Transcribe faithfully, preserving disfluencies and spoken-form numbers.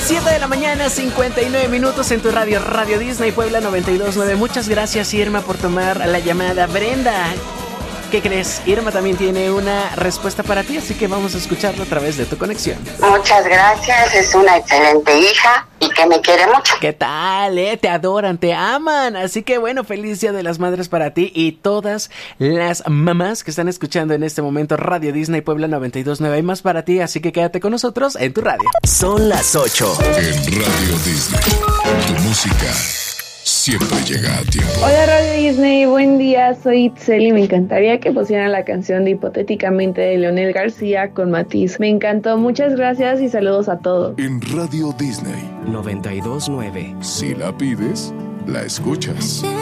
siete de la mañana, cincuenta y nueve minutos en tu radio, Radio Disney Puebla noventa y dos punto nueve. Muchas gracias, Irma, por tomar la llamada. Brenda, ¿qué crees? Irma también tiene una respuesta para ti, así que vamos a escucharlo a través de tu conexión. Muchas gracias, es una excelente hija y que me quiere mucho. ¿Qué tal, eh? Te adoran, te aman. Así que bueno, feliz Día de las Madres para ti y todas las mamás que están escuchando en este momento Radio Disney Puebla noventa y dos punto nueve. Hay más para ti, así que quédate con nosotros en tu radio. Son las ocho. En Radio Disney, tu música siempre llega a tiempo. Hola Radio Disney, buen día, soy Itzel y me encantaría que pusieran la canción de Hipotéticamente de Leonel García con Matiz. Me encantó, muchas gracias y saludos a todos. En Radio Disney noventa y dos punto nueve. Si la pides, la escuchas.